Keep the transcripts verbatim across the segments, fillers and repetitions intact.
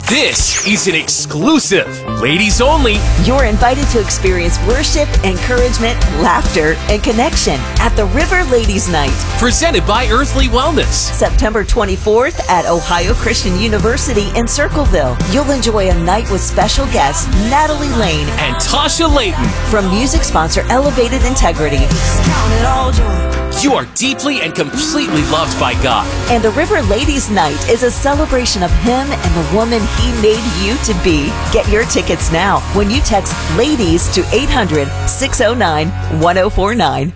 This is an exclusive, ladies only. You're invited to experience worship, encouragement, laughter, and connection at the River Ladies Night. Presented by Earthly Wellness. September twenty-fourth at Ohio Christian University in Circleville. You'll enjoy a night with special guests Natalie Lane and Tasha Layton. From music sponsor Elevated Integrity. You are deeply and completely loved by God. And the River Ladies Night is a celebration of Him and the woman He made you to be. Get your tickets now when you text LADIES to eight hundred, six oh nine, one oh four nine.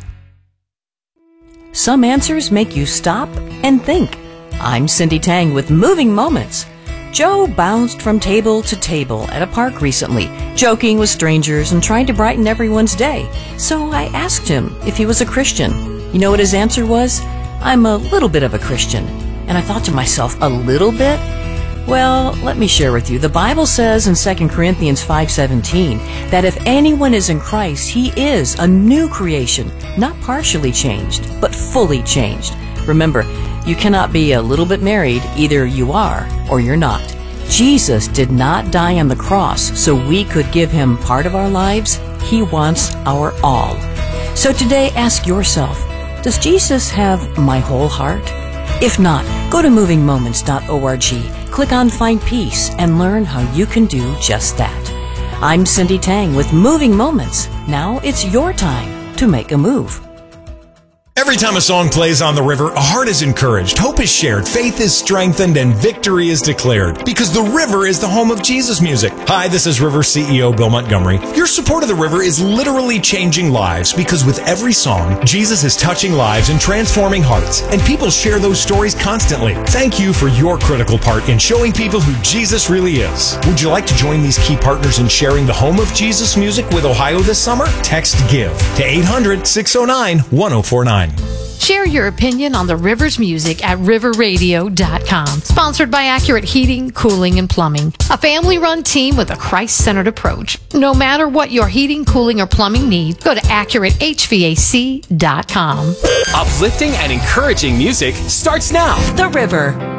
Some answers make you stop and think. I'm Cindy Tang with Moving Moments. Joe bounced from table to table at a park recently, joking with strangers and trying to brighten everyone's day. So I asked him if he was a Christian. You know what his answer was? I'm a little bit of a Christian. And I thought to myself, a little bit? Well, let me share with you. The Bible says in Second Corinthians five seventeen that if anyone is in Christ, he is a new creation, not partially changed, but fully changed. Remember, you cannot be a little bit married. Either you are or you're not. Jesus did not die on the cross so we could give Him part of our lives. He wants our all. So today, ask yourself, does Jesus have my whole heart? If not, go to moving moments dot org, click on Find Peace, and learn how you can do just that. I'm Cindy Tang with Moving Moments. Now it's your time to make a move. Every time a song plays on the river, a heart is encouraged, hope is shared, faith is strengthened, and victory is declared. Because the river is the home of Jesus music. Hi, this is River C E O Bill Montgomery. Your support of the river is literally changing lives because with every song, Jesus is touching lives and transforming hearts. And people share those stories constantly. Thank you for your critical part in showing people who Jesus really is. Would you like to join these key partners in sharing the home of Jesus music with Ohio this summer? Text GIVE to eight hundred, six oh nine, one oh four nine. Share your opinion on the River's music at river radio dot com. Sponsored by Accurate Heating, Cooling, and Plumbing. A family-run team with a Christ-centered approach. No matter what your heating, cooling, or plumbing needs, go to accurate h v a c dot com. Uplifting and encouraging music starts now. The River.